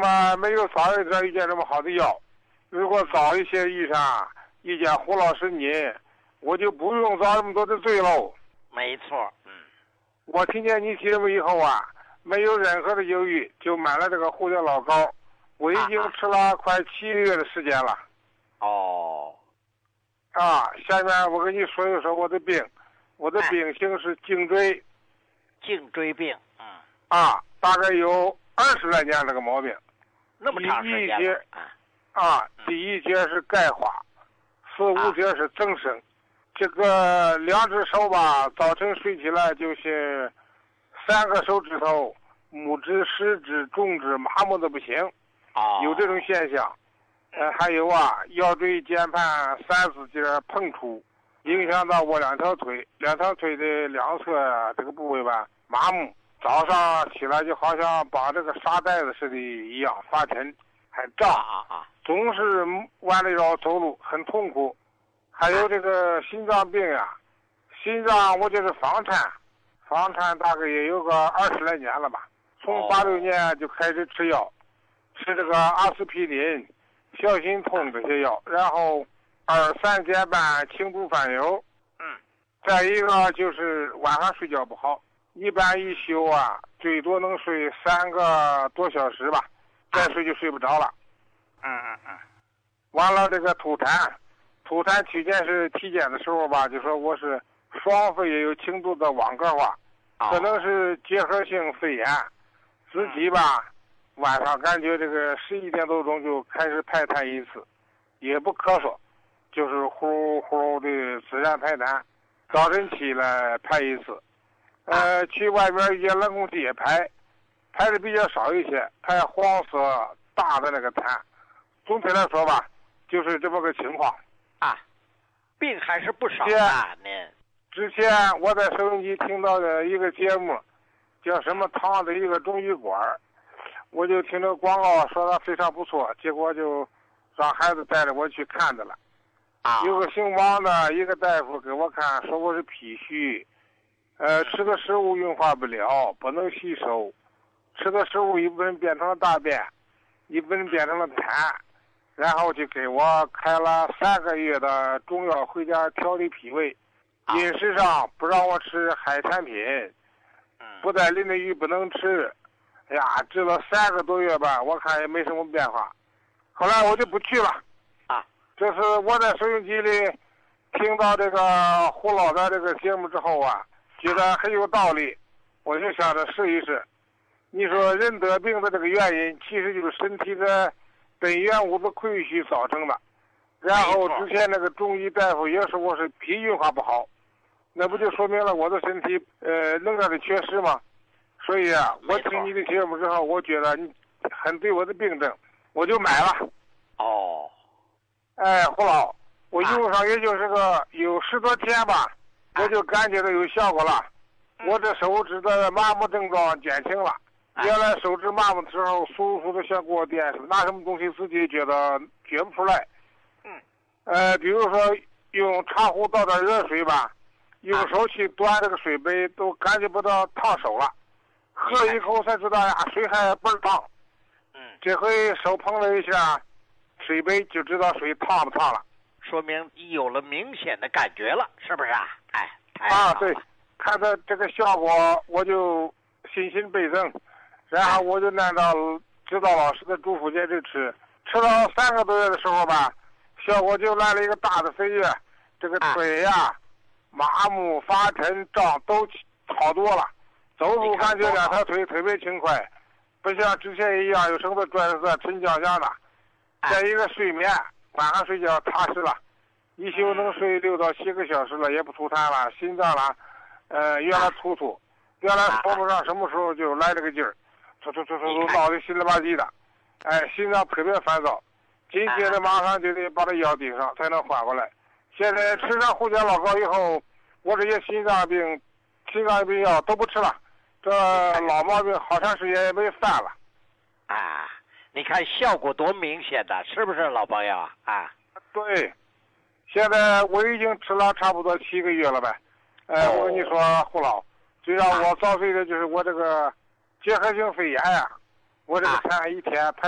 没有早一点遇见这么好的药。如果早一些遇上，遇见胡老师你，我就不用遭这么多的罪喽。 没错， 我听见你节目以后啊，没有任何的犹豫，就买了这个胡椒老膏。我已经吃了快7个月的时间了。 哦。 下面我跟你说一说我的病。我的病情是颈椎。 颈椎病。 大概有20来年这个毛病。 那么长时间了。 第一节是钙化，4、5节是增生。这个2只手吧，早晨睡起来就是3个手指头，拇指、食指、中指麻木的不行。有这种现象。还有腰椎间盘3、4节碰触，影响到我2条腿的两侧这个部位吧麻木。早上起来就好像把这个沙袋子似的一样发沉，还胀。总是弯着腰走路，很痛苦。还有这个心脏病心脏我就是房颤大概也有个20来年了吧。从86年就开始吃药，吃这个阿司匹林、小心痛这些药，然后3减半轻度泛油。再一个就是晚上睡觉不好，一般一宿最多能睡3个多小时吧，再睡就睡不着了。完了这个吐痰期间是体检的时候吧，就说我是双肺也有轻度的网格化，可能是结核性肺炎。自己吧晚上感觉这个11点多钟就开始排痰一次，也不咳嗽，就是呼呼的自然排痰。早晨起来排一次。去外边一些冷空气也排的比较少一些，排黄色大的那个痰。总体来说吧，就是这么个情况。 病还是不少的您。 之前我在收音机听到的一个节目，叫什么汤的一个中医馆，我就听着广告说它非常不错，结果就让孩子带着我去看的了。有个姓王的一个大夫给我看，说我是脾虚。吃的食物运化不了，不能吸收，吃的食物一部分变成了大便，一部分变成了痰，然后就给我开了3个月的中药回家调理脾胃。饮食上不让我吃海产品，不带鳞的鱼不能吃。治了3个多月吧，我看也没什么变化。后来我就不去了。这是我在收音机里听到这个胡老的这个节目之后觉得很有道理，我就想着试一试。你说人得病的这个原因，其实就是身体的本源物的亏虚造成的。然后之前那个中医大夫也说我是脾运化不好，那不就说明了我的身体能量的缺失吗？所以我听你的节目之后，我觉得你很对我的病症，我就买了。胡老，我用上也就是个有10多天吧。我就感觉到有效果了。我这手指的麻木症状减轻了。原来手指麻木的时候，酥酥的像过电似的，拿什么东西自己觉得觉不出来。比如说用茶壶倒点热水吧，用手去端这个水杯都感觉不到烫手了，喝一口才知道水还倍儿烫。这回手碰了一下水杯，就知道水烫不烫了。 说明你有了明显的感觉了，是不是对，看到这个效果我就信心倍增，然后我就按照指导老师的嘱咐接着吃到3个多月的时候吧，效果就来了一个大的飞跃。这个腿麻木发沉胀都好多了，走路感觉2条腿特别轻快，不像之前一样有绳子拽着沉降降的。再一个睡眠，晚上睡觉踏实了，一宿能睡6到7个小时了，也不吐痰了，心脏了原来突，原来说不上什么时候就来这个劲儿，突闹得心里吧唧的，心脏特别烦躁，紧接着马上就得把这药顶上才能缓过来。现在吃上胡椒老膏以后，我这些心脏病药都不吃了，这老毛病好长时间也没犯了。 你看效果多明显的，是不是老朋友对，现在我已经吃了差不多7个月了呗。我跟你说胡老，最让我遭罪的就是我这个结核性肺炎我这个痰一天排